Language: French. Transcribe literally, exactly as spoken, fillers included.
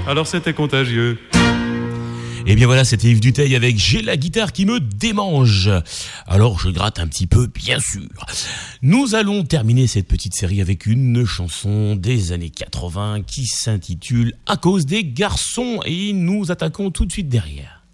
Alors c'était contagieux. Et bien voilà, c'était Yves Duteil avec J'ai la guitare qui me démange. Alors je gratte un petit peu, bien sûr. Nous allons terminer cette petite série avec une chanson des années quatre-vingts qui s'intitule À cause des garçons. Et nous attaquons tout de suite derrière.